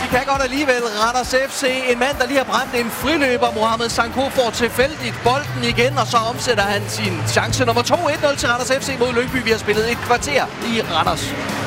kan godt alligevel. Randers FC, en mand, der lige har brændt en friløber. Mohamed Sanko får tilfældigt bolden igen, og så omsætter han sin chance nummer 2. 1-0 til Randers FC mod Lyngby. Vi har spillet et kvarter i Randers.